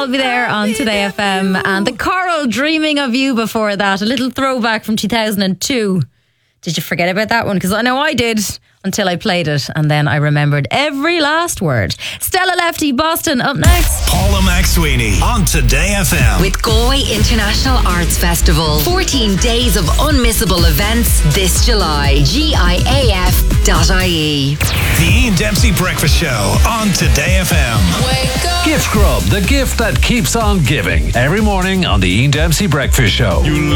Be There on Today FM. And the Coral, Dreaming of You before that. A little throwback from 2002. Did you forget about that one? Because I know I did until I played it. And then I remembered every last word. Stella Lefty, Boston, up next. Paula McSweeney on Today FM. With Galway International Arts Festival. 14 days of unmissable events this July. GIAF.ie. The Ian Dempsey Breakfast Show on Today FM. Wake up. Gift Grub, the gift that keeps on giving. Every morning on the Ian Dempsey Breakfast Show.